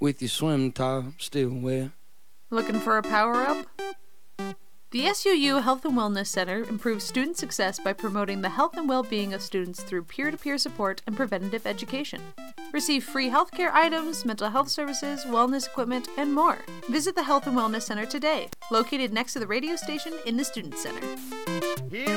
with your swim top still wet. Looking for a power-up? The SUU Health and Wellness Center improves student success by promoting the health and well-being of students through peer-to-peer support and preventative education. Receive free healthcare items, mental health services, wellness equipment, and more. Visit the Health and Wellness Center today, located next to the radio station in the Student Center. Here